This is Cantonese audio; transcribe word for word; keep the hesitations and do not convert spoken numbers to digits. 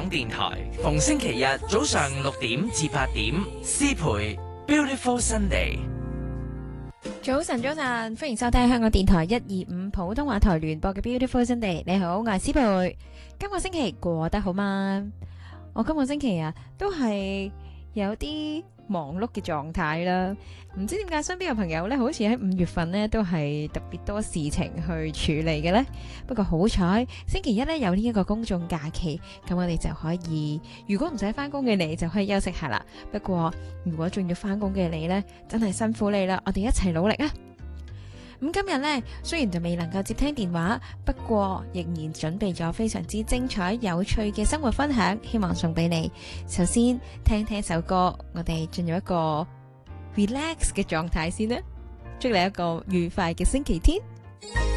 港電台，逢星期日早上六點至八點，詩培 Beautiful Sunday。 早晨，早晨，歡迎收聽香港電台一二五普通話台聯播嘅 Beautiful Sunday。你好，我係詩培。今個星期過得好嗎？我今個星期啊，都係有啲忙碌嘅狀態啦。唔知點解身邊嘅朋友呢，好似喺五月份呢都係特別多事情去處理嘅呢。不過好彩，星期一呢有呢一個公眾假期，咁我哋就可以，如果唔使翻工嘅你就可以休息下啦。不過如果仲要翻工嘅你呢，真係辛苦你啦，我哋一齊努力啊！咁今日呢，雖然就未能夠接聽電話，不過仍然準備咗非常之精彩有趣嘅生活分享，希望送俾你。首先聽聽首歌，我哋進入一個 relax 嘅狀態先啦。祝你一個愉快嘅星期天。